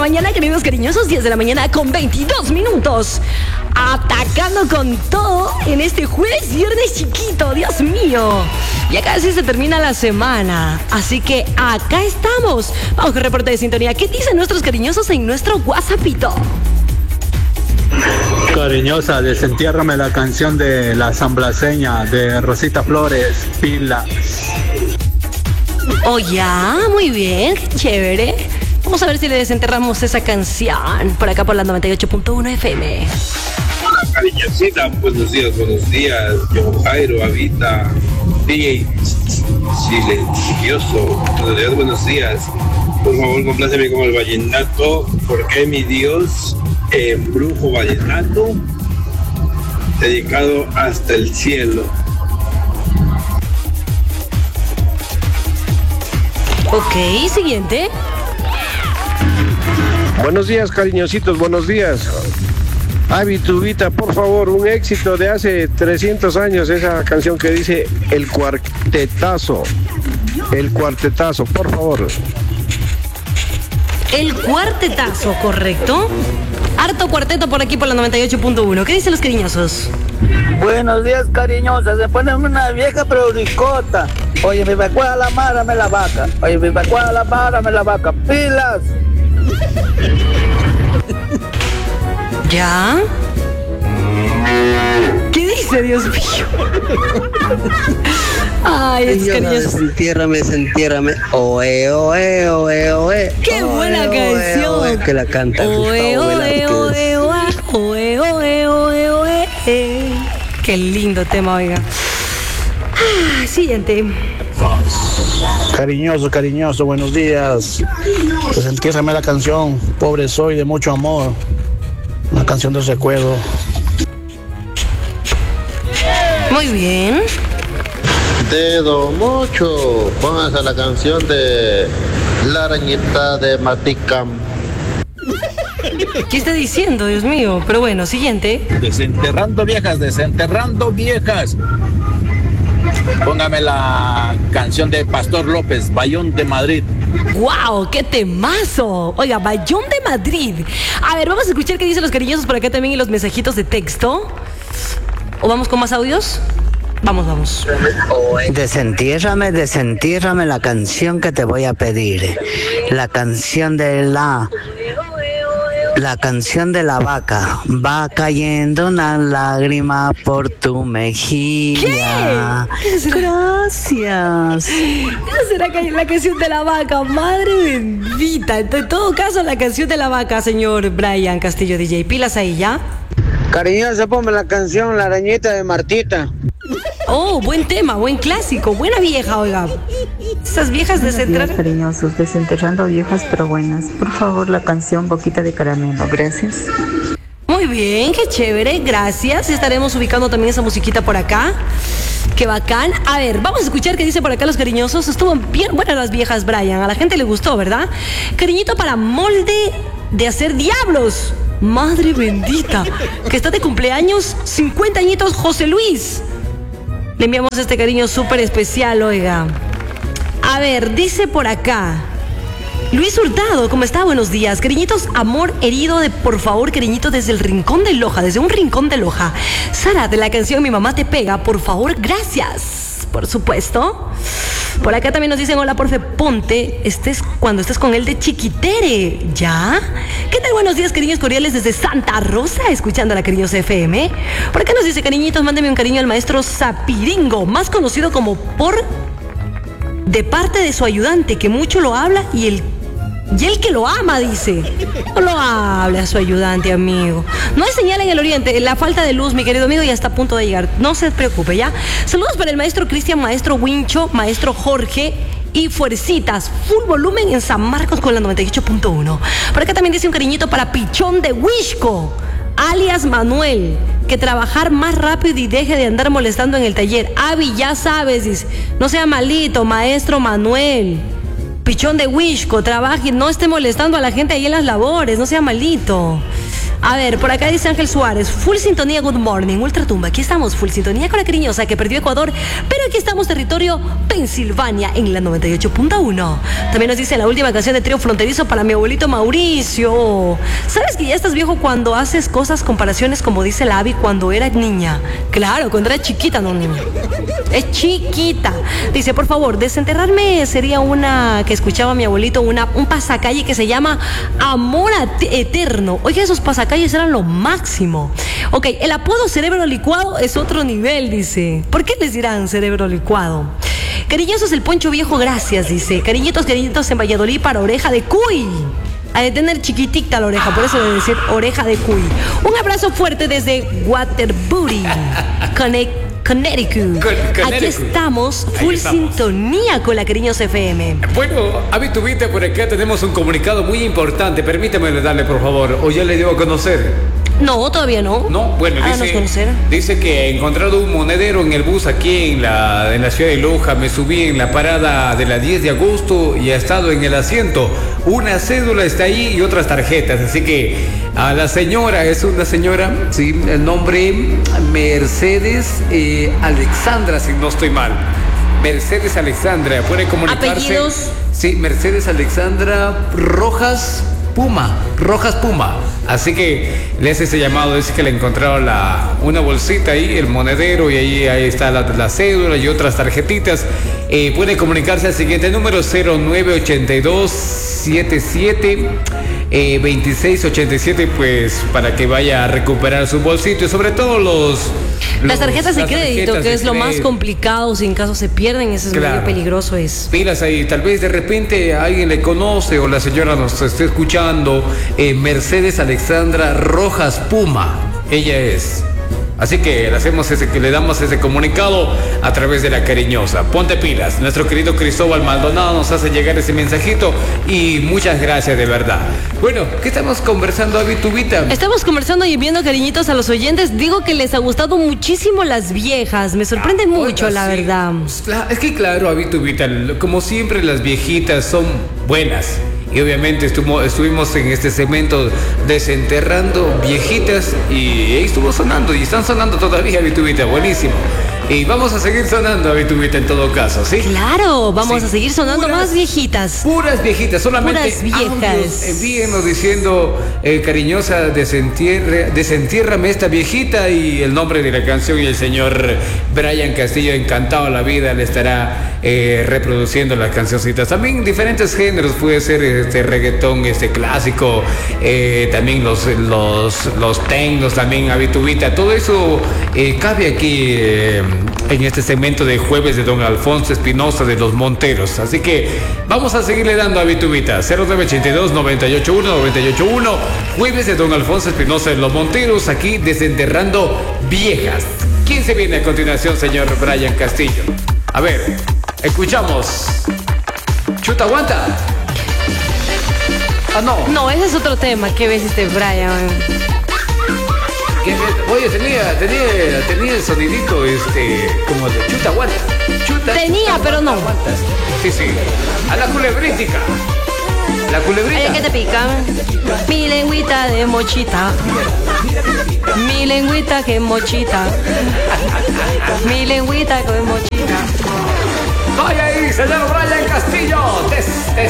mañana, queridos cariñosos, 10 de la mañana con 22 minutos. Atacando con todo en este jueves, viernes chiquito, Dios mío. Ya casi se termina la semana, así que acá estamos. Vamos con el reporte de sintonía. ¿Qué dicen nuestros cariñosos en nuestro WhatsAppito? Cariñosa, desentiérrame la canción de La Samblaseña de Rosita Flores, Pilas. Oh, ya, muy bien, qué chévere. Vamos a ver si le desenterramos esa canción por acá por la 98.1 FM. Cariñosita, buenos días, John Jairo, Avita, DJ Silencioso, buenos días. Por favor, compláceme con el vallenato, porque mi Dios, brujo vallenato, dedicado hasta el cielo. Ok, siguiente. Buenos días, cariñositos, buenos días. Avi, Tubita, por favor, un éxito de hace 300 años, esa canción que dice El Cuartetazo. El Cuartetazo, por favor. El Cuartetazo, ¿correcto? Harto cuarteto por aquí por la 98.1. ¿Qué dicen los cariñosos? Buenos días, cariñosas. Se pone una vieja pero ricota. Oye, mi vacuada la mara me la vaca. Oye, mi vacuada la mara me la vaca. ¡Pilas! ¿Ya? ¿Qué dice, Dios mío? Ay, es cariñoso. Desentiérrame. Oe, oe, oe, oe. ¡Qué buena canción! Oe, que la canta oe, oe, oe, oe, oe, oe, oe. Qué lindo tema, oiga. Siguiente. Cariñoso, buenos días. Desentiérrame la canción Pobre Soy de Mucho Amor. Una canción de recuerdo. Muy bien. Dedo mucho. Póngase la canción de La Arañita de Maticam. ¿Qué está diciendo, Dios mío? Pero bueno, siguiente. Desenterrando viejas. Póngame la canción de Pastor López, Bayón de Madrid. ¡Wow! ¡Qué temazo! Oiga, Bayón de Madrid. A ver, vamos a escuchar qué dicen los cariñosos por acá también y los mensajitos de texto. ¿O vamos con más audios? Vamos. Desentiérrame la canción que te voy a pedir. La canción de la vaca. Va cayendo una lágrima por tu mejilla. ¿Qué? Gracias. ¿Qué será la canción de la vaca? Madre bendita. En todo caso, la canción de la vaca, señor Brian Castillo DJ. Pilas ahí, ¿ya? Cariñosa, ponme la canción La Arañita de Martita. Oh, buen tema, buen clásico, buena vieja, oiga. Esas viejas desenterradas. Cariñosos, desenterrando viejas pero buenas. Por favor, la canción Boquita de Caramelo. Gracias. Muy bien, qué chévere, gracias. Estaremos ubicando también esa musiquita por acá. Qué bacán. A ver, vamos a escuchar qué dice por acá los cariñosos. Estuvo bien buenas las viejas, Brian. A la gente le gustó, ¿verdad? Cariñito para Molde de Hacer Diablos. Madre bendita. Que está de cumpleaños, 50 añitos, José Luis. Le enviamos este cariño súper especial, oiga. A ver, dice por acá Luis Hurtado, ¿cómo está? Buenos días. Cariñitos, amor herido de por favor, cariñito, desde el rincón de Loja, desde un rincón de Loja. Sara, de la canción Mi Mamá Te Pega, por favor, gracias. Por supuesto. Por acá también nos dicen, hola, porfe, ponte, cuando estés con él de Chiquitere. ¿Ya? ¿Qué tal? Buenos días, cariños cordiales desde Santa Rosa, escuchando a la cariñosa FM. Por acá nos dice, cariñitos, mándeme un cariño al maestro Zapiringo, más conocido como de parte de su ayudante, que mucho lo habla y el que lo ama, dice. No lo habla su ayudante, amigo. No hay señal en el oriente. La falta de luz, mi querido amigo, ya está a punto de llegar. No se preocupe, ¿ya? Saludos para el maestro Cristian, maestro Wincho, maestro Jorge y Fuercitas. Full volumen en San Marcos con la 98.1. Por acá también dice un cariñito para Pichón de Huixco, alias Manuel. Que trabajar más rápido y deje de andar molestando en el taller. Avi, ya sabes, dice. No sea malito, maestro Manuel. Pichón de Huixco, trabaje, no esté molestando a la gente ahí en las labores, no sea malito. A ver, por acá dice Ángel Suárez, full sintonía, good morning, ultratumba. Aquí estamos, full sintonía con la cariñosa que perdió Ecuador, pero aquí estamos, territorio Pensilvania, en la 98.1. También nos dice la última canción de Trío Fronterizo para mi abuelito Mauricio. ¿Sabes que ya estás viejo cuando haces cosas, comparaciones, como dice la Abby, cuando era niña? Claro, cuando era chiquita, no niña. Es chiquita. Dice, por favor, desenterrarme sería una que escuchaba mi abuelito, un pasacalle que se llama Amor Eterno. Oye, esos pasacalles eran lo máximo. Ok, el apodo cerebro licuado es otro nivel, dice. ¿Por qué les dirán cerebro licuado? Cariñosos el Poncho Viejo, gracias, dice. Cariñitos en Valladolid para Oreja de Cuy. Ha de tener chiquitita la oreja, por eso debe decir Oreja de Cuy. Un abrazo fuerte desde Waterbury, Connecticut. Aquí estamos, full sintonía con la cariñosa FM. Bueno, Abitubita, por acá tenemos un comunicado muy importante. Permítame darle, por favor, o ya le dio a conocer. No, todavía no. No, bueno, dice que ha encontrado un monedero en el bus aquí en la ciudad de Loja. Me subí en la parada de la 10 de agosto y ha estado en el asiento. Una cédula está ahí y otras tarjetas. Así que a la señora, es una señora, sí, el nombre Mercedes Alexandra, si no estoy mal. Mercedes Alexandra, puede comunicarse. ¿Apellidos? Sí, Mercedes Alexandra Rojas Puma. Así que le hace ese llamado, dice que le encontraron una bolsita ahí, el monedero, y ahí está la cédula y otras tarjetitas. Puede comunicarse al siguiente número, 0982772687, pues para que vaya a recuperar su bolsito y sobre todo las tarjetas de crédito, que es lo más complicado, si en caso se pierden, eso es medio peligroso. Pilas ahí, tal vez de repente alguien le conoce o la señora nos esté escuchando, Mercedes Alexandra Rojas Puma, ella es. Así que le damos ese comunicado a través de la cariñosa. Ponte pilas. Nuestro querido Cristóbal Maldonado nos hace llegar ese mensajito y muchas gracias de verdad. Bueno, ¿qué estamos conversando, Abitubita? Estamos conversando y enviando cariñitos a los oyentes. Digo que les ha gustado muchísimo las viejas. Me sorprende mucho, la verdad. Es que claro, Abitubita, como siempre las viejitas son buenas. Y obviamente estuvimos en este segmento desenterrando viejitas y ahí estuvo sonando y están sonando todavía, Abitubita, buenísimo. Y vamos a seguir sonando, Abitubita, en todo caso, ¿sí? Claro, vamos a seguir sonando más viejitas. Puras viejitas, solamente puras viejas. Envíenos diciendo, cariñosa, desentiérrame esta viejita, y el nombre de la canción, y el señor Brian Castillo, encantado la vida, le estará reproduciendo las cancioncitas. También diferentes géneros, puede ser reggaetón, clásico, también los tecnos, también, Abitubita, todo eso cabe aquí en este segmento de jueves de don Alfonso Espinosa de los Monteros. Así que vamos a seguirle dando a Abitubita. 0982-981-981, jueves de don Alfonso Espinosa de los Monteros, aquí desenterrando viejas. ¿Quién se viene a continuación, señor Brian Castillo? A ver, escuchamos. Chuta Aguanta. Ah, no. No, ese es otro tema. ¿Qué ves, Brian? Oye, tenía el sonidito, como de chuta aguanta. Tenía, pero no. Aguantas. Sí. A la culebrítica. La culebrita. Ay, ¿qué te pica? Mi lengüita de mochita. Mi lengüita que mochita. Mi lengüita que mochita. Vaya ahí, señor Brian Castillo.